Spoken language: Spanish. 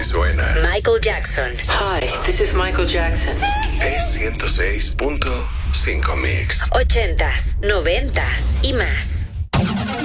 que suena. Michael Jackson. Hi, this is Michael Jackson. Es 106.5 Mix. 80s, 90s y más.